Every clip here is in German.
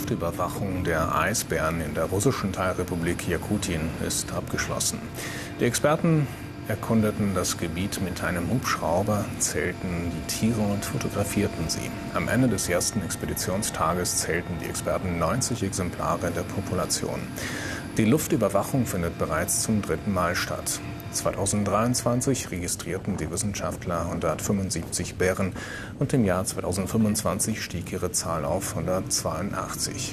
Luftüberwachung der Eisbären in der russischen Teilrepublik Jakutien ist abgeschlossen. Die Experten erkundeten das Gebiet mit einem Hubschrauber, zählten die Tiere und fotografierten sie. Am Ende des ersten Expeditionstages zählten die Experten 90 Exemplare der Population. Die Luftüberwachung findet bereits zum dritten Mal statt. 2023 registrierten die Wissenschaftler 175 Bären und im Jahr 2025 stieg ihre Zahl auf 182.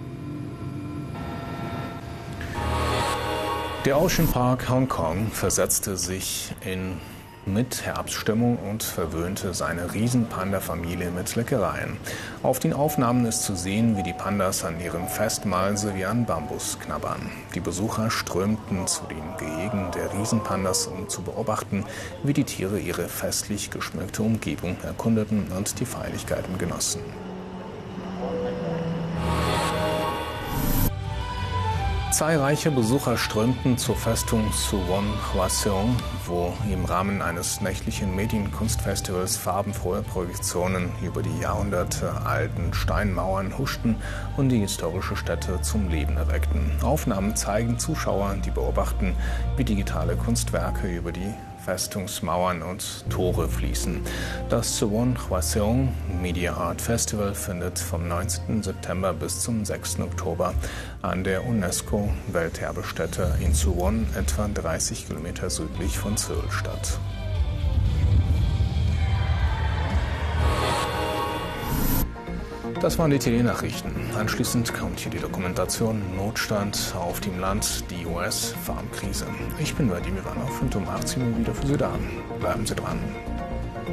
Der Ocean Park Hongkong versetzte sich in Mit-Herbststimmung und verwöhnte seine Riesen-Panda-Familie mit Leckereien. Auf den Aufnahmen ist zu sehen, wie die Pandas an ihrem Festmahl sowie an Bambus knabbern. Die Besucher strömten zu den Gehegen der Riesenpandas, um zu beobachten, wie die Tiere ihre festlich geschmückte Umgebung erkundeten und die Feierlichkeiten genossen. Zahlreiche Besucher strömten zur Festung Suwon Hwaseong, wo im Rahmen eines nächtlichen Medienkunstfestivals farbenfrohe Projektionen über die jahrhundertealten Steinmauern huschten und die historische Stätte zum Leben erweckten. Aufnahmen zeigen Zuschauer, die beobachten, wie digitale Kunstwerke über die Festungsmauern und Tore fließen. Das Suwon Hwaseong Media Art Festival findet vom 19. September bis zum 6. Oktober an der UNESCO-Welterbestätte in Suwon, etwa 30 Kilometer südlich von Seoul statt. Das waren die TV-Nachrichten. Anschließend kommt hier die Dokumentation Notstand auf dem Land, die US-Farmkrise. Ich bin Vadim Ivanov und um 18 Uhr wieder für Sie da. Bleiben Sie dran.